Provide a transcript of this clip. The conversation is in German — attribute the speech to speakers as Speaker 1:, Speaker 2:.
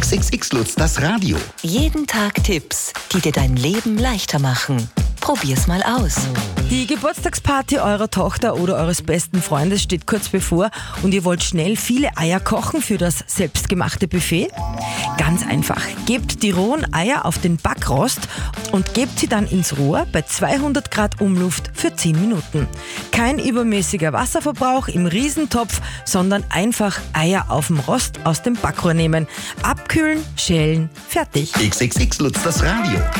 Speaker 1: XXX Lutz, das Radio.
Speaker 2: Jeden Tag Tipps, die dir dein Leben leichter machen. Probier's mal aus.
Speaker 3: Die Geburtstagsparty eurer Tochter oder eures besten Freundes steht kurz bevor und ihr wollt schnell viele Eier kochen für das selbstgemachte Buffet? Ganz einfach. Gebt die rohen Eier auf den Backrost und gebt sie dann ins Rohr bei 200 Grad Umluft für 10 Minuten. Kein übermäßiger Wasserverbrauch im Riesentopf, sondern einfach Eier auf dem Rost aus dem Backrohr nehmen. Abkühlen, schälen, fertig.
Speaker 1: XXX Lutz, das Radio.